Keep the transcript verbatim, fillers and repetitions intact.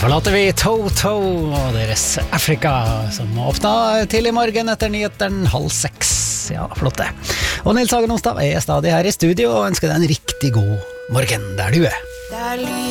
forlater vi Toto og deres Afrika, som åpnet til i morgen etter nyheten halv seks. Ja, flott det. Og Nils Hagen Onsdag er stadig her i studio og ønsker deg en riktig god morgen der du er. Det er lyd